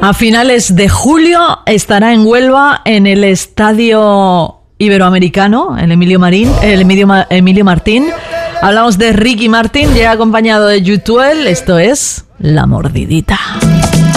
A finales de julio estará en Huelva en el Estadio Iberoamericano, el Emilio Martín. Hablamos de Ricky Martin, llega acompañado de Yutuel. Esto es La Mordidita.